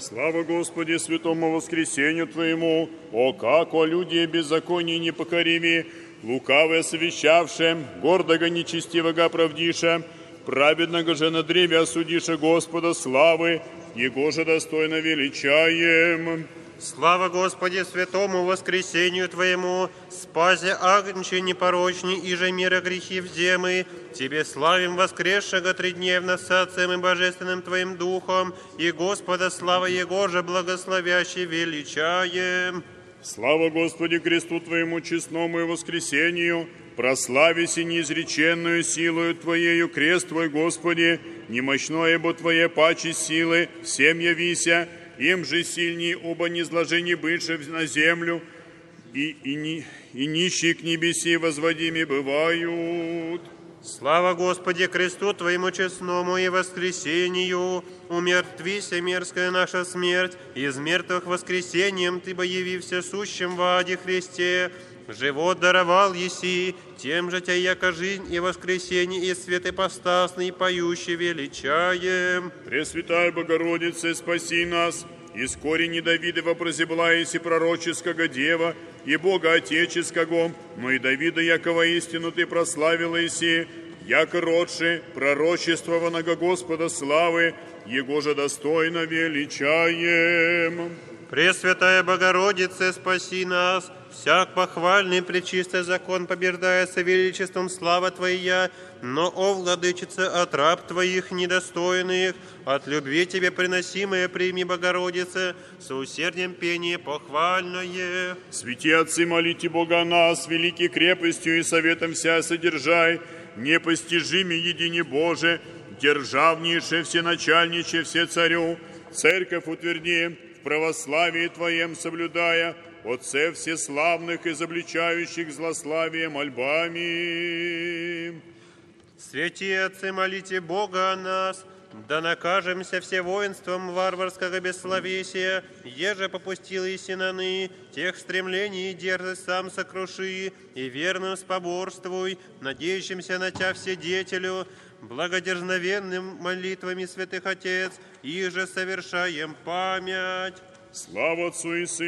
Слава Господи, святому воскресению Твоему, о, как о люди беззаконии непокорими, лукавое совещавше, гордого нечестивого правдиша, праведного же на древе осудиша Господа славы, Его же достойно величаем. Слава Господи, святому воскресению Твоему, спасе агнче непорочни, и же мира грехи вземы. Тебе славим воскресшего тридневно с Отцем и Божественным Твоим Духом, и Господа слава Его же благословяще величаем. Слава Господи, кресту Твоему честному и воскресению, прославись и неизреченную силою Твоею крест Твой, Господи, немощное бо Твое паче силы, всем явися, им же сильней, оба низложений бывши на землю, и нищие к небеси возводими бывают. Слава Господи, кресту Твоему честному и воскресению, умертвися мерзкая наша смерть, из мертвых воскресением Ты бы явився сущим в аде Христе, живот даровал еси, тем же Тя, яко жизнь и воскресение, и свет ипостасный, поющий величаем. Пресвятая Богородица, спаси нас, из корени Давидова прозеблаеси пророческого дева и Бога Отеческого, но и Давида, якова истину Ты прославила еси, яко родши пророчествованного Господа славы, Его же достойно величаем. Пресвятая Богородица, спаси нас, всяк похвальный пречистый закон побеждается величеством слава Твоя, но, о Владычица, от раб Твоих недостойных, от любви Тебе приносимое прими, Богородице, с усердием пение похвальное. Святые Отцы, молите Бога о нас, великой крепостью и советом вся содержай, непостижими едине Боже, державнейше, всеначальниче, все царю, церковь утверди, в православии Твоем соблюдая, Отцев всеславных, изобличающих злославие мольбами. Святые Отцы, молите Бога о нас, да накажемся все воинством варварского бессловесия, еже попустил и синаны, тех стремлений и дерзость сам сокруши, и верным споборствуй, надеющимся на Тя вседетелю, благодерзновенным молитвами святых Отец, и же совершаем память. Слава Отцу и Сыну